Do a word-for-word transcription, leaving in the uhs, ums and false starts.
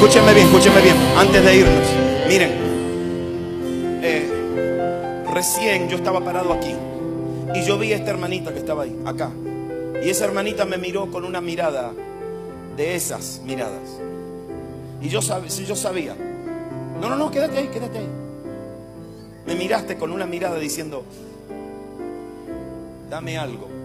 escúchenme bien, escúchenme bien, antes de irnos. Miren, eh, recién yo estaba parado aquí y yo vi a esta hermanita que estaba ahí, acá. Y esa hermanita me miró con una mirada de esas miradas. Y yo, sab si yo sabía. No, no, no, quédate ahí, quédate ahí. Me miraste con una mirada diciendo, dame algo.